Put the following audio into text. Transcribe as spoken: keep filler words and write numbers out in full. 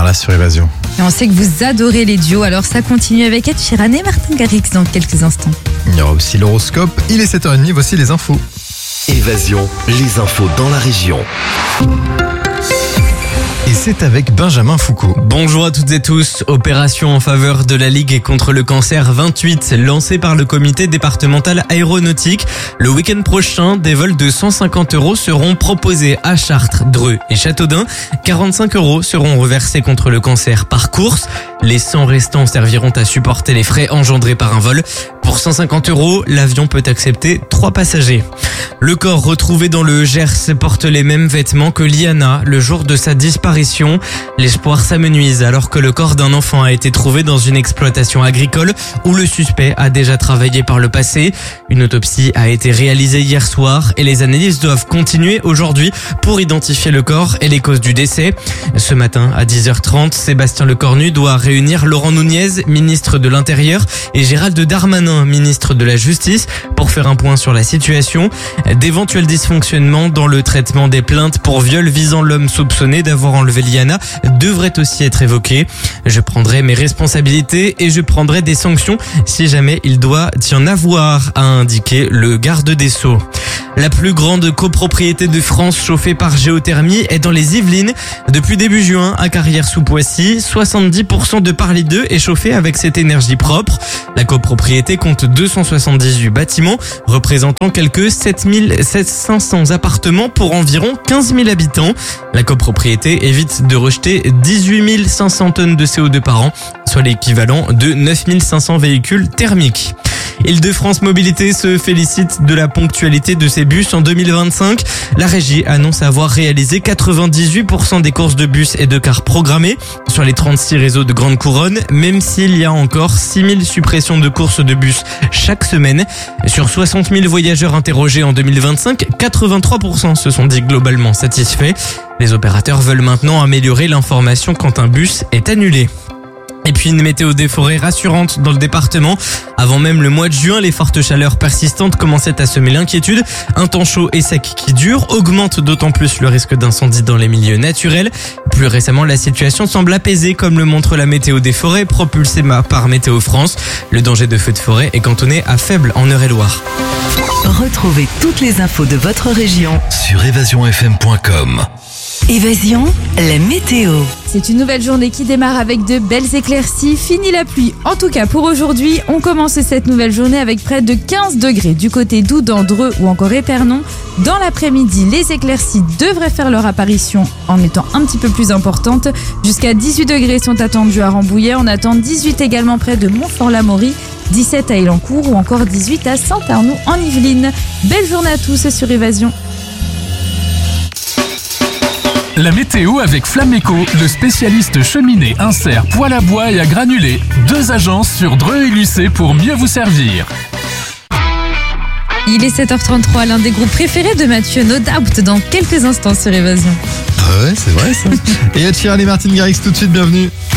là sur Évasion. Et on sait que vous adorez les duos, alors ça continue avec Ed Sheeran et Martin Garrix dans quelques instants. Il y aura aussi l'horoscope. Il est sept heures trente, voici les infos. Évasion, les infos dans la région. Et c'est avec Benjamin Foucault. Bonjour à toutes et tous. Opération en faveur de la Ligue contre le cancer vingt-huit, lancée par le comité départemental aéronautique. Le week-end prochain, des vols de cent cinquante euros seront proposés à Chartres, Dreux et Châteaudun. quarante-cinq euros seront reversés contre le cancer par course. Les cent restants serviront à supporter les frais engendrés par un vol. Pour cent cinquante euros, l'avion peut accepter trois passagers. Le corps retrouvé dans le Gers porte les mêmes vêtements que Liana le jour de sa disparition. L'espoir s'amenuise alors que le corps d'un enfant a été trouvé dans une exploitation agricole où le suspect a déjà travaillé par le passé. Une autopsie a été réalisée hier soir et les analyses doivent continuer aujourd'hui pour identifier le corps et les causes du décès. Ce matin à dix heures trente, Sébastien Lecornu doit réunir Laurent Nunez, ministre de l'Intérieur, et Gérald Darmanin, ministre de la Justice, pour faire un point sur la situation. D'éventuels dysfonctionnements dans le traitement des plaintes pour viol visant l'homme soupçonné d'avoir enlevé Liana devraient aussi être évoqués. Je prendrai mes responsabilités et je prendrai des sanctions si jamais il doit y en avoir, a indiqué le garde des Sceaux. La plus grande copropriété de France chauffée par géothermie est dans les Yvelines. Depuis début juin, à Carrières-sous-Poissy, soixante-dix pour cent de Parly deux est chauffé avec cette énergie propre. La copropriété compte deux cent soixante-dix-huit bâtiments, représentant quelques sept mille cinq cents appartements pour environ quinze mille habitants. La copropriété évite de rejeter dix-huit mille cinq cents tonnes de C O deux par an, soit l'équivalent de neuf mille cinq cents véhicules thermiques. Île-de-France Mobilité se félicite de la ponctualité de ses bus en deux mille vingt-cinq. La régie annonce avoir réalisé quatre-vingt-dix-huit pour cent des courses de bus et de cars programmés sur les trente-six réseaux de Grande Couronne, même s'il y a encore six mille suppressions de courses de bus chaque semaine. Sur soixante mille voyageurs interrogés en deux mille vingt-cinq, quatre-vingt-trois pour cent se sont dit globalement satisfaits. Les opérateurs veulent maintenant améliorer l'information quand un bus est annulé. Et puis une météo des forêts rassurante dans le département. Avant même le mois de juin, les fortes chaleurs persistantes commençaient à semer l'inquiétude. Un temps chaud et sec qui dure augmente d'autant plus le risque d'incendie dans les milieux naturels. Plus récemment, la situation semble apaisée comme le montre la météo des forêts propulsée par Météo France. Le danger de feu de forêt est cantonné à faible en Eure-et-Loire. Retrouvez toutes les infos de votre région Sur évasion f m point com. Évasion, la météo. C'est une nouvelle journée qui démarre avec de belles éclaircies. Fini la pluie. En tout cas, pour aujourd'hui, on commence cette nouvelle journée avec près de quinze degrés du côté d'Oudan, Dreux ou encore Épernon. Dans l'après-midi, les éclaircies devraient faire leur apparition en étant un petit peu plus importantes. Jusqu'à dix-huit degrés sont attendus à Rambouillet. On attend dix-huit également près de Montfort-l'Amaury, dix-sept à Elancourt ou encore dix-huit à Saint-Arnoux en Yvelines. Belle journée à tous sur Évasion. La météo avec Flameco, le spécialiste cheminée, insert, poêle à bois et à granulés. Deux agences sur Dreux et Lucé pour mieux vous servir. Il est sept heures trente-trois, l'un des groupes préférés de Mathieu, No Doubt, dans quelques instants sur Évasion. Ah ouais, c'est vrai ça. Et Ed Sheeran et Martin Garrix tout de suite, bienvenue.